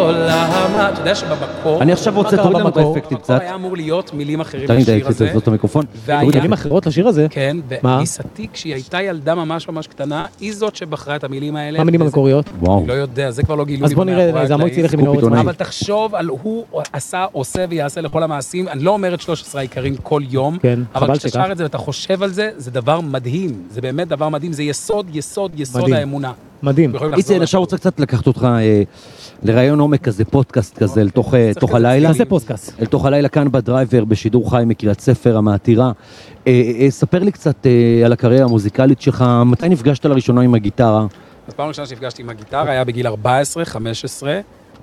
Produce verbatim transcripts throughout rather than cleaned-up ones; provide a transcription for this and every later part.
עולמה, אתה יודע שבמקור... אני עכשיו רוצה, תוריד לנו את האפקטים קצת. במקור היה אמור להיות מילים אחרים לשיר הזה. זאת המיקרופון. מילים אחרות לשיר הזה? כן, וגיסתי, כשהיא הייתה ילדה ממש ממש קטנה, היא זאת שבחרה את המילים האלה. מה המילים המקוריות? וואו. אני לא יודע, זה כבר לא גילוי. אז בוא נראה, זה המועצי לכם מנורת זמן. אבל תחשוב על הוא עשה, עושה ויעשה לכל המעשים. אני לא אומר את שלוש עשרה העיקרים כל יום, אבל כשאתה שר את זה ואתה חושב על זה, זה דבר מדהים. זה באמת דבר מדהים. זה יסוד, יסוד, יסוד האמונה. מדהים. איצי, אני עכשיו רוצה קצת לקחת אותך לרעיון עומק כזה, פודקאסט כזה, לתוך הלילה. תעשה פודקאסט. לתוך הלילה כאן בדרייבר, בשידור חי מקריית ספר, המעתירה. ספר לי קצת על הקריירה המוזיקלית שלך, מתי נפגשת לראשונה עם הגיטרה? אז פעם ראשונה שנפגשתי עם הגיטרה היה בגיל ארבע עשרה חמש עשרה,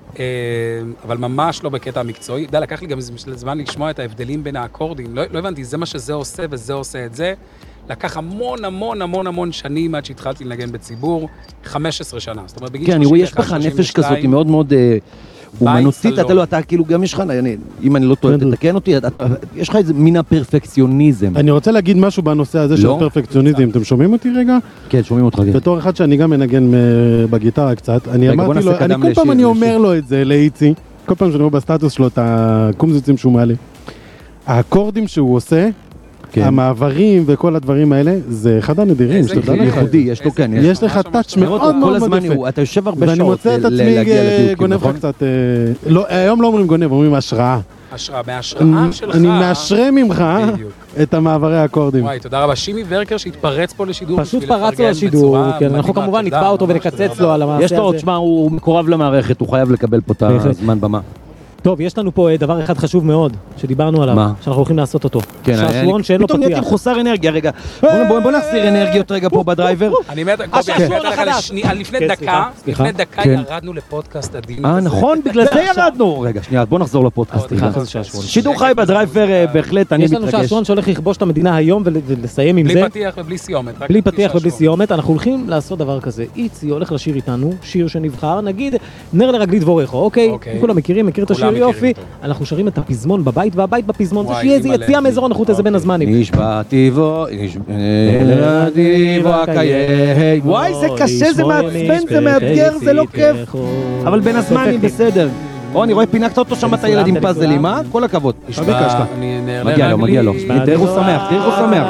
אבל ממש לא בקטע המקצועי. אתה יודע, לקח לי גם זמן לשמוע את ההבדלים בין האקורדים. לא, לא הבנתי, זה מה שזה עושה וזה עושה את זה. לקח המון המון המון המון שנים עד שהתחלתי לנגן בציבור, חמש עשרה שנה. זאת אומרת, בגיל כן, אני רואה, יש לך נפש כזאת, היא מאוד מאוד אומנותית, אתה לא, אתה כאילו, גם יש לך, אם אני לא טועה, תתקן אותי, יש לך איזה מין הפרפקציוניזם. אני רוצה להגיד משהו בנושא הזה של פרפקציוניזם. אתם שומעים אותי רגע? כן, שומעים אותך. בתור אחד שאני גם מנגן בגיטרה קצת, אני אמרתי לו, אני כל פעם אני אומר לו את זה לאיצי, כל פעם שאני רואה בסטטוס שלו את הקומזיצים שהוא מעלה. האקורדים שהוא עושה, המעברים וכל הדברים האלה, זה אחד הנדירים. זה ייחודי, יש לו כן. יש לך טאץ' מאוד מאוד מאוד יפה. אתה יושב הרבה שעות. ואני מוצא את עצמי גונב לך קצת, היום לא אומרים גונב, אומרים השראה. השראה, מהשראה שלך. אני מאשרה ממך את המעברי האקורדים. וואי, תודה רבה. שימי ורקר שהתפרץ פה לשידור. פשוט פרץ לו לשידור, אנחנו כמובן נתבע אותו ונקצץ לו על המעשה הזה. יש לו עוד שמה, הוא מקורב למערכת, הוא חייב לקבל פה את הזמן במה. טוב, יש לנו פה דבר אחד חשוב מאוד, שדיברנו עליו, שאנחנו הולכים לעשות אותו. שעשועון שאין לו פתיח. פתאום נהייתי חוסר אנרגיה, רגע. בוא נחזיר אנרגיות רגע פה בדרייבר. אני מת, קובי, אני מת לך לשנייה, לפני דקה, לפני דקה ירדנו לפודקאסט עדין. אה, נכון, בגלל זה ירדנו. רגע, שנייה, בוא נחזור לפודקאסט. שידור חי בדרייבר, בהחלט, אני מתרגש. יש לנו שעשועון שהולך לכבוש את המדינה היום ולסיים עם זה. בלי פתיח ובלי סיומת. בלי פתיח ובלי סיומת, אנחנו הולכים לעשות דבר כזה. איצי הולך לשיר איתנו, שיר שנבחר, נגיד, נר לרגלי דבורכו, אוקיי? כולם מכירים, מכיר את השיר יופי. אנחנו שרים את הפזמון בבית, והבית בפזמון, זה שיהיה איזה יציאה מאזור הנוחות איזה בין הזמנים. נשבעתי בו, נשבעתי בו הקייי. וואי, זה קשה, זה מעצבן, זה מאתגר, זה לא כיף. אבל בין הזמנים בסדר. או, אני רואה פינקת אותו שם את הילדים פאזלים, אה? כל הכבוד. מגיע לו, מגיע לו. תראו שמח, תראו שמח.